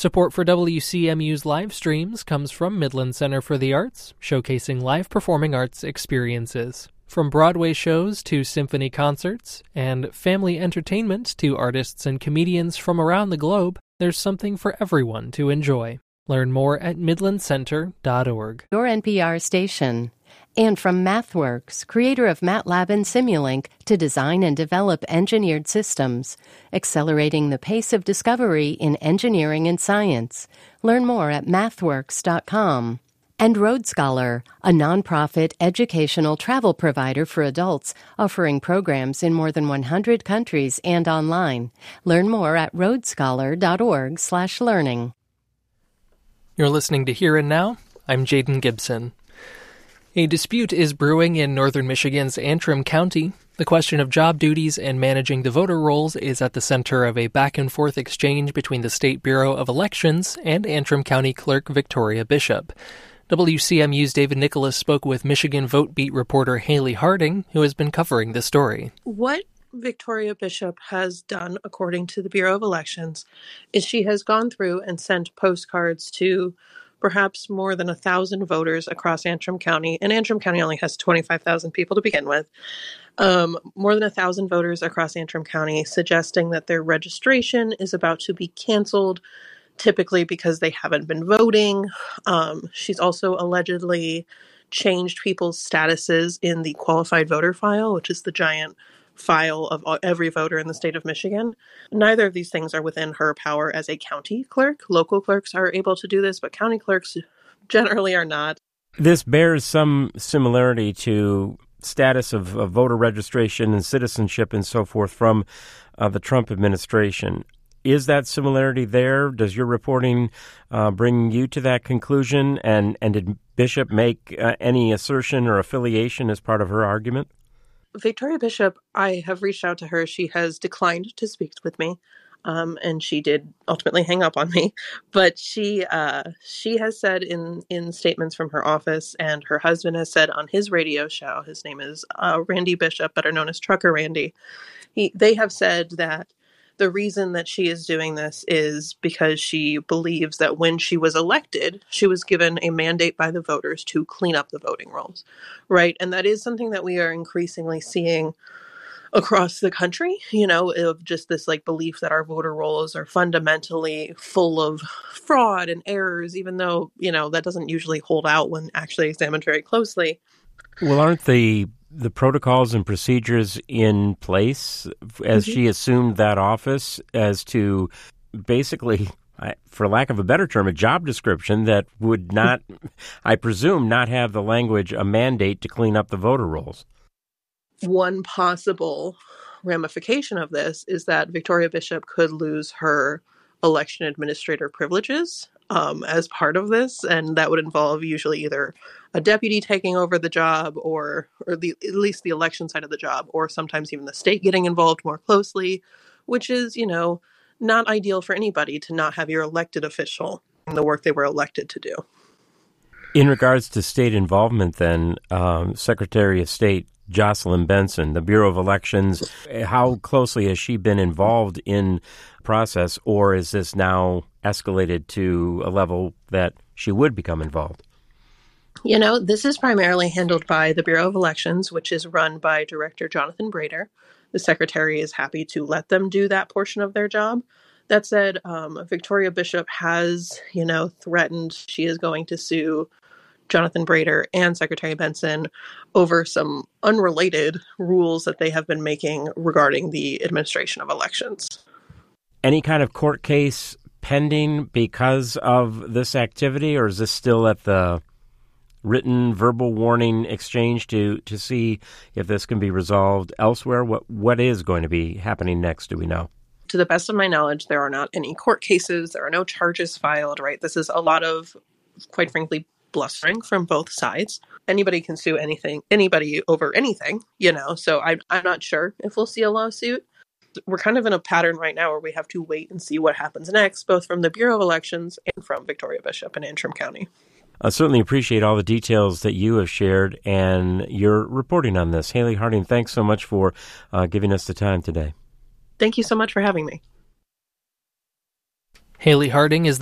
Support for WCMU's live streams comes from Midland Center for the Arts, showcasing live performing arts experiences. From Broadway shows to symphony concerts, and family entertainment to artists and comedians from around the globe, there's something for everyone to enjoy. Learn more at midlandcenter.org. Your NPR station. And from MathWorks, creator of MATLAB and Simulink, to design and develop engineered systems, accelerating the pace of discovery in engineering and science. Learn more at mathworks.com. And Road Scholar, a nonprofit educational travel provider for adults, offering programs in more than 100 countries and online. Learn more at roadscholar.org/learning. You're listening to Here and Now. I'm Jaden Gibson. A dispute is brewing in northern Michigan's Antrim County. The question of job duties and managing the voter rolls is at the center of a back-and-forth exchange between the State Bureau of Elections and Antrim County Clerk Victoria Bishop. WCMU's David Nicholas spoke with Michigan Vote Beat reporter Haley Harding, who has been covering the story. What Victoria Bishop has done, according to the Bureau of Elections, is she has gone through and sent postcards to perhaps more than 1,000 voters across Antrim County, and Antrim County only has 25,000 people to begin with. More than 1,000 voters across Antrim County suggesting that their registration is about to be canceled, typically because they haven't been voting. She's also allegedly changed people's statuses in the qualified voter file, which is the giant file of every voter in the state of Michigan. Neither of these things are within her power as a county clerk. Local clerks are able to do this, but county clerks generally are not. This bears some similarity to status of voter registration and citizenship and so forth from the Trump administration. Is that similarity there? Does your reporting bring you to that conclusion? And did Bishop make any assertion or affiliation as part of her argument? Victoria Bishop, I have reached out to her. She has declined to speak with me, and she did ultimately hang up on me. But she has said in statements from her office, and her husband has said on his radio show, his name is Randy Bishop, better known as Trucker Randy. They have said that the reason that she is doing this is because she believes that when she was elected, she was given a mandate by the voters to clean up the voting rolls, right? And that is something that we are increasingly seeing across the country, of just this belief that our voter rolls are fundamentally full of fraud and errors, even though, that doesn't usually hold out when actually examined very closely. Well, aren't the protocols and procedures in place as she assumed that office as to basically, for lack of a better term, a job description that would not, I presume, not have the language, a mandate to clean up the voter rolls? One possible ramification of this is that Victoria Bishop could lose her election administrator privileges as part of this, and that would involve usually either a deputy taking over the job or at least the election side of the job, or sometimes even the state getting involved more closely, which is, not ideal for anybody to not have your elected official in the work they were elected to do. In regards to state involvement then, Secretary of State Jocelyn Benson, the Bureau of Elections, how closely has she been involved in the process, or is this now escalated to a level that she would become involved? This is primarily handled by the Bureau of Elections, which is run by Director Jonathan Brader. The Secretary is happy to let them do that portion of their job. That said, Victoria Bishop has, threatened she is going to sue Jonathan Brader and Secretary Benson over some unrelated rules that they have been making regarding the administration of elections. Any kind of court case pending because of this activity, or is this still at the written verbal warning exchange to see if this can be resolved elsewhere? What is going to be happening next, do we know? To the best of my knowledge, there are not any court cases. There are no charges filed, right? This is a lot of, quite frankly, blustering from both sides. Anybody can sue anybody over anything, so I'm not sure if we'll see a lawsuit. We're kind of in a pattern right now where we have to wait and see what happens next, both from the Bureau of Elections and from Victoria Bishop in Antrim County. I certainly appreciate all the details that you have shared and your reporting on this. Haley Harding, thanks so much for giving us the time today. Thank you so much for having me. Haley Harding is